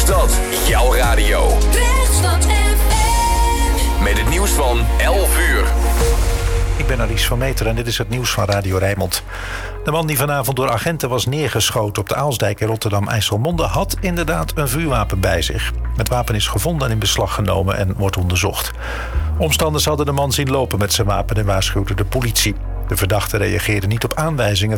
Randstad, jouw radio. Randstad FM. Met het nieuws van 11 uur. Ik ben Alice van Meter en dit is het nieuws van Radio Rijnmond. De man die vanavond door agenten was neergeschoten op de Aalsdijk in Rotterdam-IJsselmonde had inderdaad een vuurwapen bij zich. Het wapen is gevonden en in beslag genomen en wordt onderzocht. Omstanders hadden de man zien lopen met zijn wapen en waarschuwden de politie. De verdachte reageerde niet op aanwijzingen